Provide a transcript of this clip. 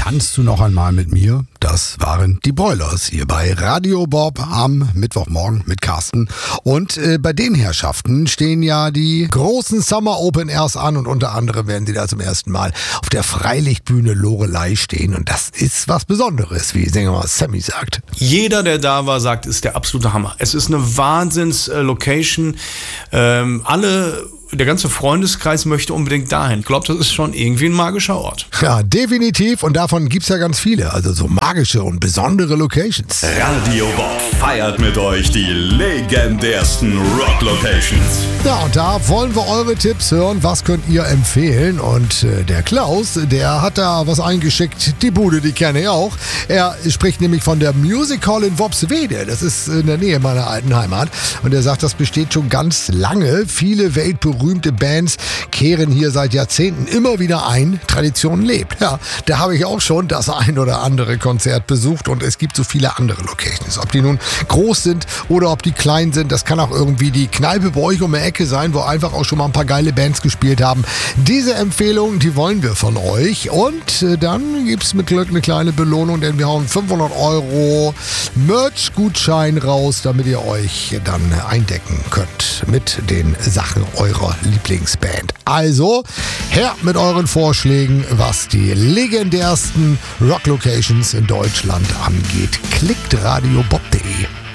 Kannst du noch einmal mit mir? Das waren die Broilers hier bei Radio Bob am Mittwochmorgen mit Carsten. Und bei den Herrschaften stehen ja die großen Summer Open Airs an und unter anderem werden sie da zum ersten Mal auf der Freilichtbühne Loreley stehen. Und das ist was Besonderes, wie Sänger Sammy sagt. Jeder, der da war, sagt, es ist der absolute Hammer. Es ist eine Wahnsinns-Location. Der ganze Freundeskreis möchte unbedingt dahin. Ich glaube, das ist schon irgendwie ein magischer Ort. Ja, definitiv. Und davon gibt's ja ganz viele. Also so magische und besondere Locations. Radio Bob feiert mit euch die legendärsten Rock-Locations. Ja, und da wollen wir eure Tipps hören. Was könnt ihr empfehlen? Und der Klaus, der hat da was eingeschickt. Die Bude, die kenne ich auch. Er spricht nämlich von der Music Hall in Worpswede. Das ist in der Nähe meiner alten Heimat. Und er sagt, das besteht schon ganz lange. Viele weltberühmte Bands kehren hier seit Jahrzehnten immer wieder ein. Tradition lebt. Ja, da habe ich auch schon das ein oder andere Konzert besucht. Und es gibt so viele andere Locations. Ob die nun groß sind oder ob die klein sind, das kann auch irgendwie die Kneipe bei euch um die Ecke sein, wo einfach auch schon mal ein paar geile Bands gespielt haben. Diese Empfehlung, die wollen wir von euch. Und dann gibt es mit Glück eine kleine Belohnung, denn wir hauen 500 € Merch-Gutschein raus, damit ihr euch dann eindecken könnt mit den Sachen eurer Lieblingsband. Also, her mit euren Vorschlägen, was die legendärsten Rock-Locations in Deutschland angeht. Klickt radiobob.de.